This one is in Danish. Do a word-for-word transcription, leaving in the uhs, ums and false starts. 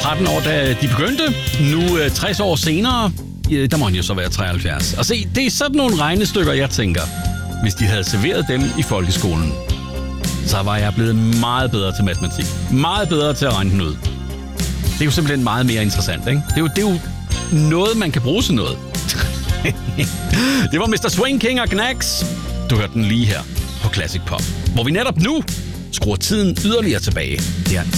tretten år, da de begyndte. Nu tres år senere, der må han jo så være treoghalvfjerds. Og se, det er sådan nogle regnestykker, jeg tænker. Hvis de havde serveret dem i folkeskolen, så var jeg blevet meget bedre til matematik. Meget bedre til at regne den ud. Det er jo simpelthen meget mere interessant, ikke? Det er jo, det er jo noget, man kan bruge til noget. Det var mister Swing King og Knacks. Du hørte den lige her på Classic Pop, hvor vi netop nu skruer tiden yderligere tilbage. Det er